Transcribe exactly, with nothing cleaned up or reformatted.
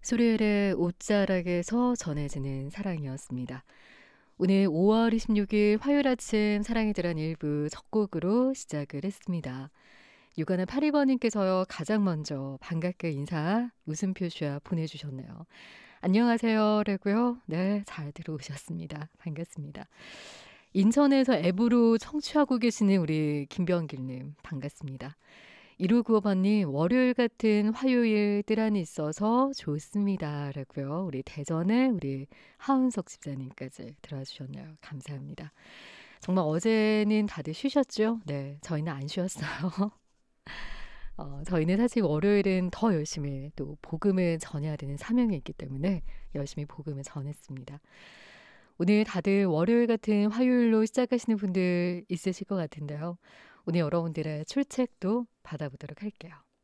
수요일의 옷자락에서 전해지는 사랑이었습니다. 오늘 오월 이십육일 화요일 아침 사랑이 들한 일부 첫 곡으로 시작을 했습니다. 육아는 팔 이 번님께서요. 가장 먼저 반갑게 인사 웃음 표시와 보내주셨네요. 안녕하세요 라고요. 네, 잘 들어오셨습니다. 반갑습니다. 인천에서 앱으로 청취하고 계시는 우리 김병길님 반갑습니다. 일오구오번님 월요일 같은 화요일 뜰안이 있어서 좋습니다 라고요. 우리 대전에 우리 하은석 집사님까지 들어주셨네요. 감사합니다. 정말 어제는 다들 쉬셨죠? 네, 저희는 안 쉬었어요. 어, 저희는 사실 월요일은 더 열심히 또 복음을 전해야 되는 사명이 있기 때문에 열심히 복음을 전했습니다. 오늘 다들 월요일 같은 화요일로 시작하시는 분들 있으실 것 같은데요. 오늘 여러분들의 출첵도 받아보도록 할게요.